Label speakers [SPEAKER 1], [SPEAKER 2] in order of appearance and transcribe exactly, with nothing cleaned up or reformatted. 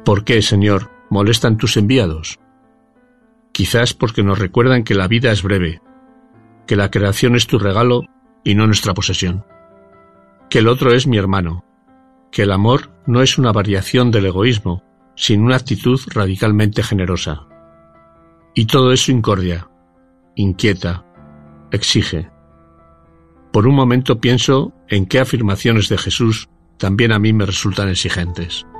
[SPEAKER 1] ¿Por qué, Señor, molestan tus enviados? Quizás porque nos recuerdan que la vida es breve, que la creación es tu regalo y no nuestra posesión, que el otro es mi hermano, que el amor no es una variación del egoísmo, sino una actitud radicalmente generosa. Y todo eso incordia, inquieta, exige. Por un momento pienso en qué afirmaciones de Jesús también a mí me resultan exigentes.